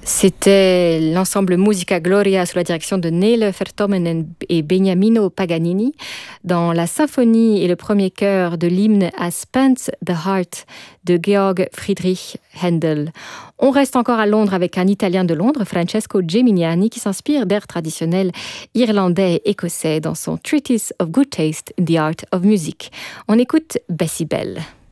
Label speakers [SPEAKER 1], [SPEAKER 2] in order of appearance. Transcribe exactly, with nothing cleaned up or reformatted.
[SPEAKER 1] C'était l'ensemble Musica Gloria sous la direction de Nele Vertommen et Beniamino Paganini dans la symphonie et le premier chœur de l'hymne à Spence the Heart de Georg Friedrich Händel. On reste encore à Londres avec un Italien de Londres, Francesco Geminiani, qui s'inspire d'airs traditionnels irlandais et écossais dans son Treatise of Good Taste in the Art of Music. On écoute Bessie Bell.